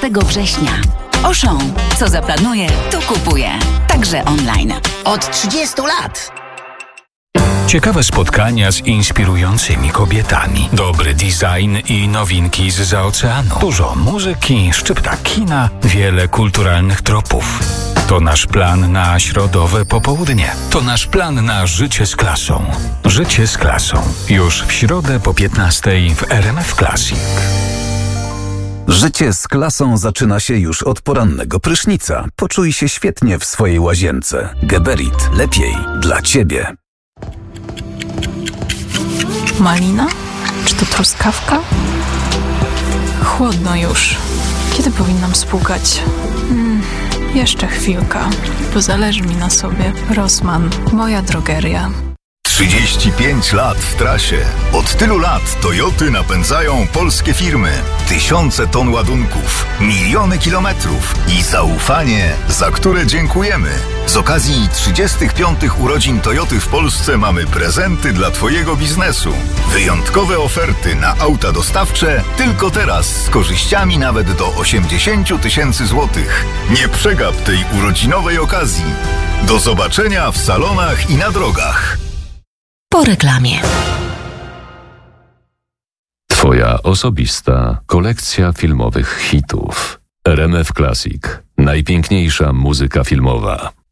15 września. Auchan. Co zaplanuje, to kupuje. Także online. Od 30 lat. Ciekawe spotkania z inspirującymi kobietami. Dobry design i nowinki zza oceanu. Dużo muzyki, szczypta kina, wiele kulturalnych tropów. To nasz plan na środowe popołudnie. To nasz plan na życie z klasą. Życie z klasą. Już w środę po 15:00 w RMF Classic. Życie z klasą zaczyna się już od porannego prysznica. Poczuj się świetnie w swojej łazience. Geberit. Lepiej dla Ciebie. Malina? Czy to truskawka? Chłodno już. Kiedy powinnam spłukać? Jeszcze chwilka, bo zależy mi na sobie. Rossmann, moja drogeria. 35 lat w trasie. Od tylu lat Toyoty napędzają polskie firmy. Tysiące ton ładunków, miliony kilometrów i zaufanie, za które dziękujemy. Z okazji 35 urodzin Toyoty w Polsce mamy prezenty dla Twojego biznesu. Wyjątkowe oferty na auta dostawcze tylko teraz z korzyściami nawet do 80 000 złotych. Nie przegap tej urodzinowej okazji. Do zobaczenia w salonach i na drogach. Po reklamie. Twoja osobista kolekcja filmowych hitów. RMF Classic. Najpiękniejsza muzyka filmowa.